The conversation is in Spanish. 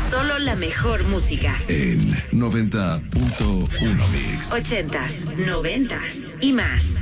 Solo la mejor música. En 90.1 Mix. 80s, 90s y más.